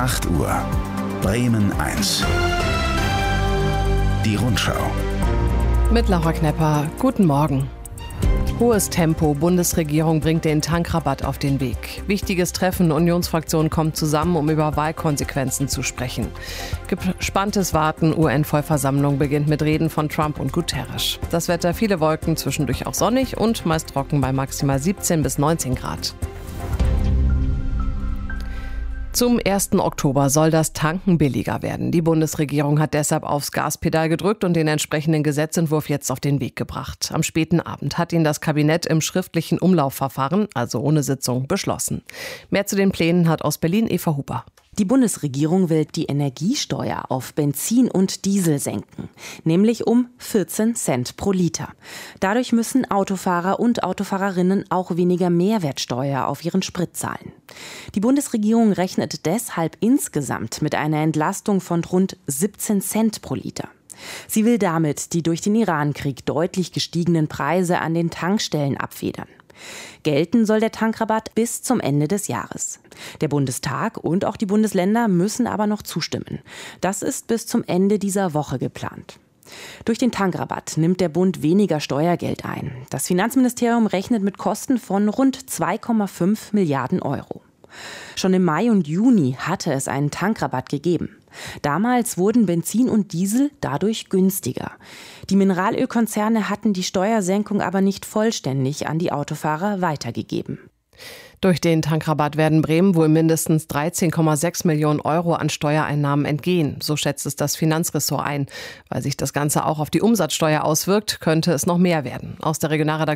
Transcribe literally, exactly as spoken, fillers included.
acht Uhr. Bremen eins. Die Rundschau. Mit Laura Knepper. Guten Morgen. Hohes Tempo. Bundesregierung bringt den Tankrabatt auf den Weg. Wichtiges Treffen. Unionsfraktion kommt zusammen, um über Wahlkonsequenzen zu sprechen. Gespanntes Warten. U N-Vollversammlung beginnt mit Reden von Trump und Guterres. Das Wetter: viele Wolken, zwischendurch auch sonnig und meist trocken bei maximal siebzehn bis neunzehn Grad. Zum ersten Oktober soll das Tanken billiger werden. Die Bundesregierung hat deshalb aufs Gaspedal gedrückt und den entsprechenden Gesetzentwurf jetzt auf den Weg gebracht. Am späten Abend hat ihn das Kabinett im schriftlichen Umlaufverfahren, also ohne Sitzung, beschlossen. Mehr zu den Plänen hat aus Berlin Eva Huber. Die Bundesregierung will die Energiesteuer auf Benzin und Diesel senken, nämlich um vierzehn Cent pro Liter. Dadurch müssen Autofahrer und Autofahrerinnen auch weniger Mehrwertsteuer auf ihren Sprit zahlen. Die Bundesregierung rechnet deshalb insgesamt mit einer Entlastung von rund siebzehn Cent pro Liter. Sie will damit die durch den Irankrieg deutlich gestiegenen Preise an den Tankstellen abfedern. Gelten soll der Tankrabatt bis zum Ende des Jahres. Der Bundestag und auch die Bundesländer müssen aber noch zustimmen. Das ist bis zum Ende dieser Woche geplant. Durch den Tankrabatt nimmt der Bund weniger Steuergeld ein. Das Finanzministerium rechnet mit Kosten von rund zwei Komma fünf Milliarden Euro. Schon im Mai und Juni hatte es einen Tankrabatt gegeben. Damals wurden Benzin und Diesel dadurch günstiger. Die Mineralölkonzerne hatten die Steuersenkung aber nicht vollständig an die Autofahrer weitergegeben. Durch den Tankrabatt werden Bremen wohl mindestens dreizehn Komma sechs Millionen Euro an Steuereinnahmen entgehen. So schätzt es das Finanzressort ein. Weil sich das Ganze auch auf die Umsatzsteuer auswirkt, könnte es noch mehr werden. Aus der Regionalredaktion